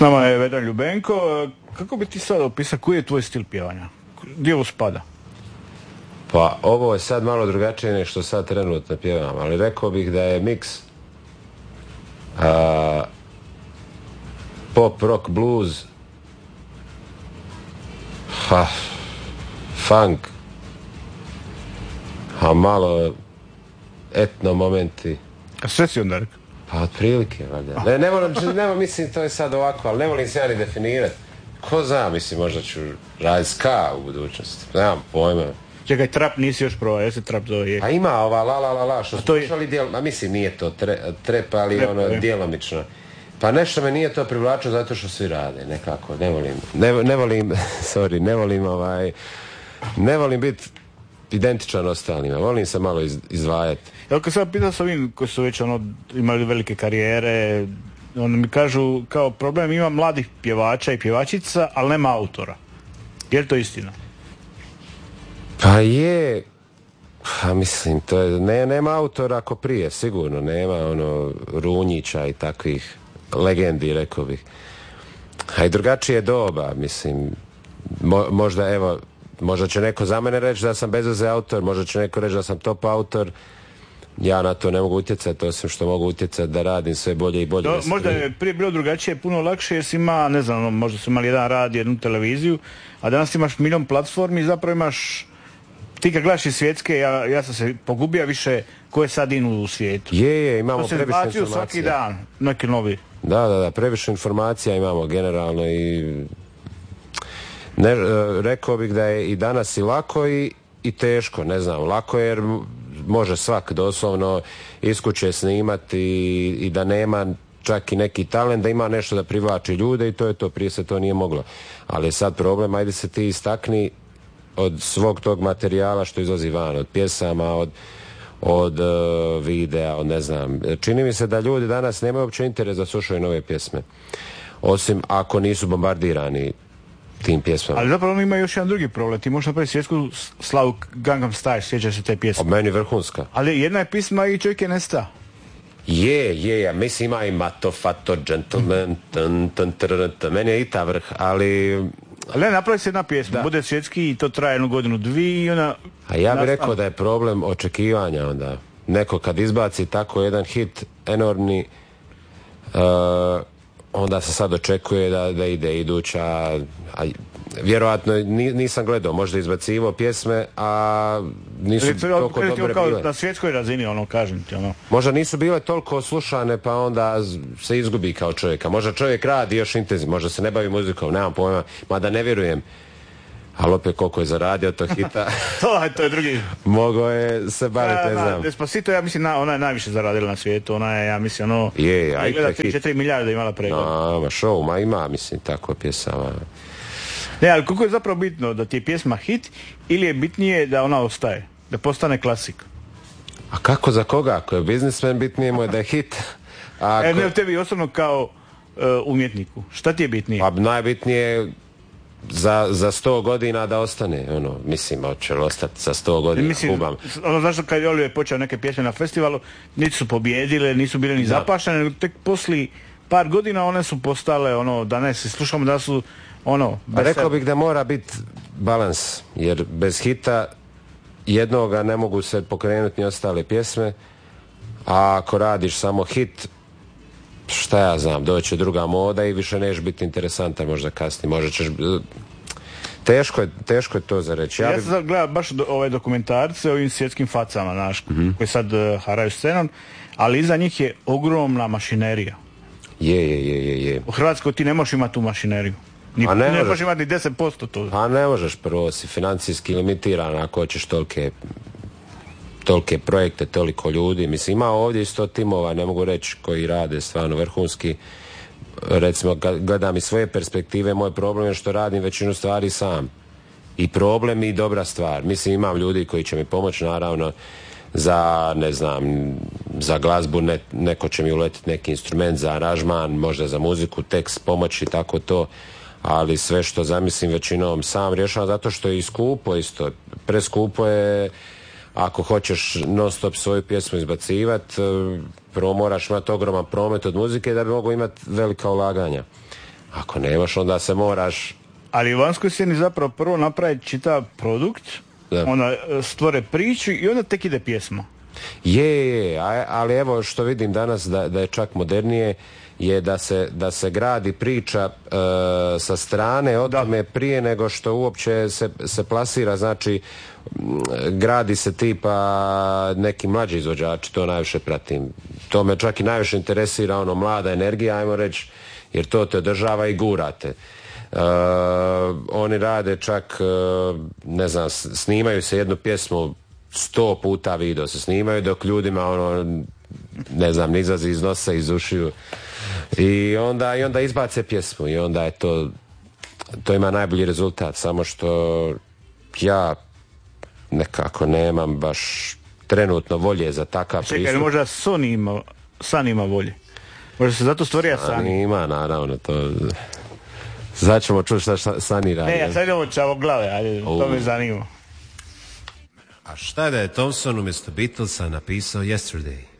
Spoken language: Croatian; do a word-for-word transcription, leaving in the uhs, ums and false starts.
nama je Vedran Ljubenko. Kako bi ti sad opisao, koji je tvoj stil pjevanja? Gdje ovo spada? Pa ovo je sad malo drugačije nego što sad trenutno pjevam, ali rekao bih da je miks a, pop, rock, blues, ha, funk, a malo etno momenti. A sve si onda rekao? Pa otprilike, valjda. Ne, ne volim, nema, mislim, to je sad ovako, ali ne volim se ja ni definirati. Ko zna, mislim, možda ću raditi ska u budućnosti. Nemam pojma. Čekaj, trap nisi još probao, jesi trap zove? A ima ova la la la la, što smo slušali je... dijel... A mislim, nije to tre, trep, ali trep, ono, je. djelomično. Pa nešto me nije to privlačilo zato što svi rade, nekako, ne volim. Ne, ne volim, sorry, ne volim ovaj... Ne volim biti identičan ostalima, volim se malo iz, izdvajati. Jel kad sam pitao s ovim koji su već ono, imali velike karijere, onda mi kažu kao problem ima mladih pjevača i pjevačica, ali nema autora. Je li to istina? Pa je, pa mislim, to je, ne, nema autora ako prije, sigurno, nema ono Runjića i takvih legendi, rekao bih. A i drugačije doba, mislim, mo, možda evo, možda će neko za mene reći da sam bezveze autor, možda će neko reći da sam top autor, ja na to ne mogu utjecati, osim što mogu utjecati da radim sve bolje i bolje. Do, možda je prije bilo drugačije, puno lakše jer si ima, ne znam, možda su imali jedan rad, jednu televiziju, a danas imaš milion platformi i zapravo imaš, ti kad gledaš iz svjetske, ja, ja sam se pogubio više ko je sad in u svijetu. Je, je, imamo previše informacija. To se svaki dan, neki novi. Da, da, da, previše informacija imamo generalno i ne, rekao bih da je i danas i lako i, i teško, ne znam, lako jer može svak doslovno iz kuće snimati i, i da nema čak i neki talent, da ima nešto da privlači ljude i to je to, prije se to nije moglo. Ali je sad problem, ajde se ti istakni od svog tog materijala što izlazi van, od pjesama, od, od uh, videa, od ne znam. Čini mi se da ljudi danas nemaju uopće interes da slušaju nove pjesme. Osim ako nisu bombardirani tim pjesmama. Ali zapravo ima još jedan drugi problem. Ti možeš napraviti svjetsku slavu Gangnam Style, sjećaš se te pjesme. O meni vrhunska. Ali jedna je pisma i čovjek je nesta. Je, je, ja mislim ima i Mato, Fato, Gentleman, tn, tn, tr, tn, meni je i ta vrh, ali... Ali ne, napravi se jedna pjesma, da. Bude svjetski i to traje jednu godinu, dvije i ona... A ja bih rekao da je problem očekivanja onda. Neko kad izbaci tako jedan hit enormni, uh, onda se sad očekuje da, da ide iduća, a vjerojatno nisam gledao, možda izbacivao pjesme, a nisu Recimo, toliko dobre kao bile. Na svjetskoj razini, ono, kažem ti, ono. Možda nisu bile toliko slušane, pa onda se izgubi kao čovjeka. Možda čovjek radi još intenzivno, možda se ne bavi muzikom, nemam pojma, mada ne vjerujem. Ali opet koliko je zaradio to hita. to, to je drugi. Mogao je se baviti, ne znam. Despacito, ja mislim, na, ona je najviše zaradila na svijetu. Ona je, ja mislim, ono... Je, a i gleda tri četiri milijarde imala pregleda. No, ma show, ma ima, mislim, tako pjesama. Ne, ali koliko je zapravo bitno da ti je pjesma hit ili je bitnije da ona ostaje? Da postane klasik? A kako za koga? Ako je biznismen, bitnije mu je da je hit. A ako... E, ne, u tebi osobno kao uh, umjetniku. Šta ti je bitnije? Pa najbitnije za, za sto godina da ostane, ono, mislim, hoće li ostati za sto godina, mislim, hubam. Ono, znaš kad je Oliver počeo neke pjesme na festivalu, niti su pobjedile, nisu bile ni zapaštene, nego tek poslije par godina one su postale, ono, danas se slušamo da su, ono... Rekao bih da mora biti balans, jer bez hita jednoga ne mogu se pokrenuti ni ostale pjesme, a ako radiš samo hit, šta ja znam, doće druga moda i više neš biti interesantan možda kasnije, možda ćeš... Teško je, teško je to za reći. Ja, ja bi... sam sad gledao baš do, ove dokumentarce o ovim svjetskim facama, naš, mm-hmm. koji sad uh, haraju scenom, ali iza njih je ogromna mašinerija. Je, je, je, je, je. U Hrvatskoj ti ne možeš imati tu mašineriju. Ni, a ne, ne možeš imati ni deset posto to. A ne možeš, prvo si financijski limitiran ako hoćeš tolike tolike projekte, toliko ljudi. Mislim, ima ovdje isto timova, ne mogu reći, koji rade stvarno vrhunski. Recimo, gledam iz svoje perspektive, moj problem je što radim većinu stvari sam. I problem i dobra stvar. Mislim, imam ljudi koji će mi pomoći, naravno, za, ne znam, za glazbu, ne, neko će mi uletiti neki instrument, za aranžman, možda za muziku, tekst, pomoći, tako to. Ali sve što zamislim većinom sam rješavam zato što je i skupo isto. Preskupo je, ako hoćeš non stop svoju pjesmu izbacivati, prvo moraš imati ogroman promet od muzike da bi mogo imati velika ulaganja. Ako nemaš, onda se moraš... Ali u vanjskoj sceni zapravo prvo napraviti čitav produkt, da. Onda stvore priču i onda tek ide pjesma. Je, je, ali evo što vidim danas da, da je čak modernije, je da se, da se gradi priča e, sa strane o tome prije nego što uopće se, se plasira, znači gradi se tipa neki mlađi izvođači, to najviše pratim. To me čak i najviše interesira, ono, mlada energija, ajmo reći, jer to te održava i gurate. Uh, oni rade čak, uh, ne znam, snimaju se jednu pjesmu sto puta video se snimaju, dok ljudima ono, ne znam, izlazi iz nosa, iz ušiju i onda, i onda izbace pjesmu i onda je to to ima najbolji rezultat, samo što ja nekako nemam baš trenutno volje za takav pristup. Čekaj, možda Sony ima, San ima volje, možda se zato stvorio Sani. Ima, naravno, to sad ćemo čuti šta Sani radi. Ne, ja sad idemo čavo glave, ali to me zanima. A šta da je Thompson umjesto Beatlesa napisao Yesterday?